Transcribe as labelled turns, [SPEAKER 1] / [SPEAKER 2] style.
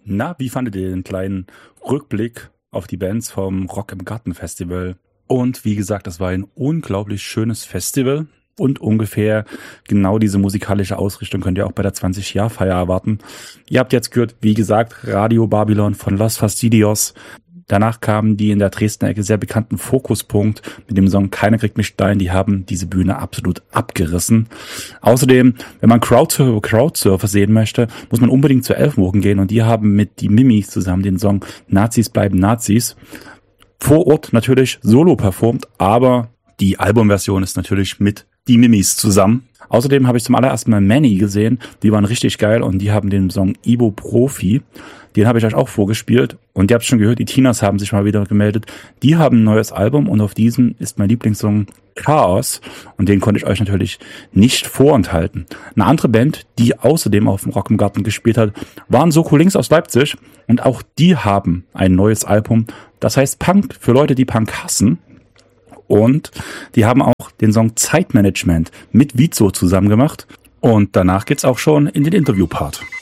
[SPEAKER 1] Na, wie fandet ihr den kleinen Rückblick auf die Bands vom Rock im Garten Festival? Und wie gesagt, das war ein unglaublich schönes Festival und ungefähr genau diese musikalische Ausrichtung könnt ihr auch bei der 20-Jahr-Feier erwarten. Ihr habt jetzt gehört, wie gesagt, Radio Babylon von Los Fastidios. Danach kamen die in der Dresdner Ecke sehr bekannten Fokuspunkt mit dem Song Keiner kriegt mich Stein. Die haben diese Bühne absolut abgerissen. Außerdem, wenn man Crowdsurfer sehen möchte, muss man unbedingt zur Elfenwochen gehen und die haben mit die Mimis zusammen den Song Nazis bleiben Nazis vor Ort natürlich solo performt, aber die Albumversion ist natürlich mit die Mimis zusammen. Außerdem habe ich zum allerersten Mal Manny gesehen, die waren richtig geil und die haben den Song Ibo Profi, den habe ich euch auch vorgespielt und ihr habt schon gehört, die Tinas haben sich mal wieder gemeldet, die haben ein neues Album und auf diesem ist mein Lieblingssong Chaos und den konnte ich euch natürlich nicht vorenthalten. Eine andere Band, die außerdem auf dem Rock im Garten gespielt hat, waren Soko Links aus Leipzig und auch die haben ein neues Album, das heißt Punk für Leute, die Punk hassen. Und die haben auch den Song Zeitmanagement mit Vizo zusammen gemacht. Und danach geht's auch schon in den Interviewpart.